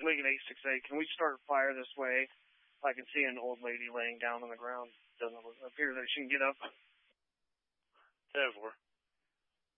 Lincoln 868, can we start fire this way? I can see an old lady laying down on the ground. Doesn't appear that she can get up. 10-4.